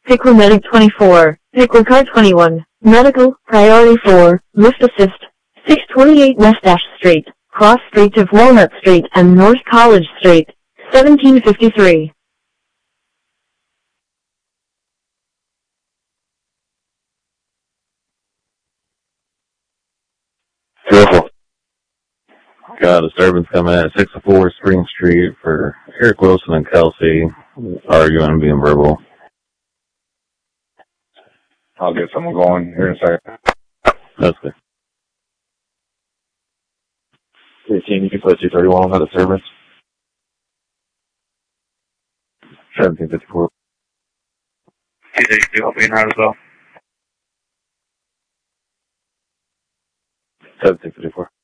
Pickle Medic 24, Pickle Car 21, Medical, Priority 4, Lift Assist, 628 West Ash Street, Cross Street of Walnut Street and North College Street, 1753. Careful. Got a disturbance coming at 604 Spring Street for Eric Wilson and Kelsey arguing and being verbal. I'll get someone going here in a second. That's good. 18, you can put 231 on that disturbance. 1754. 262, I'll be in route as well. 1754.